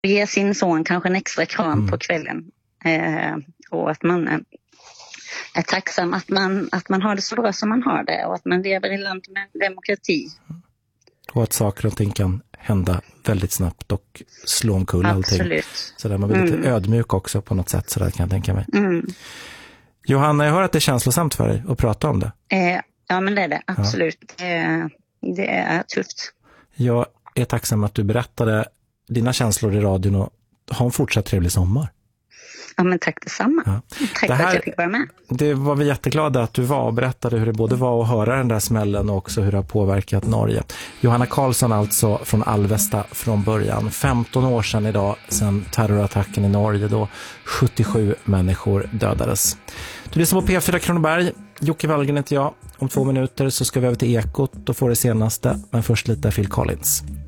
ge sin son kanske en extra kram på kvällen. Och att man är tacksam att man har det så bra som man har det. Och att man lever i land med demokrati. Och att saker och ting kan hända väldigt snabbt och slå omkull allting. Absolut. Så där man blir lite ödmjuk också på något sätt, så där kan jag tänka mig. Johanna, jag hör att det är känslosamt för dig att prata om det. Ja, men det är det. Absolut. Det är tufft. Jag är tacksam att du berättade dina känslor i radion och ha en fortsatt trevlig sommar. Ja, men tack detsamma. Ja. Tack för att jag fick vara med. Det var vi jätteglada att du var och berättade hur det både var att höra den där smällen och också hur det har påverkat Norge. Johanna Karlsson alltså från Alvesta från början. 15 år sedan idag, sedan terrorattacken i Norge då 77 människor dödades. Du lyssnar på P4 Kronoberg. Jocke Wallgren heter jag. Om 2 minuter så ska vi över till Ekot och få det senaste. Men först lite Phil Collins.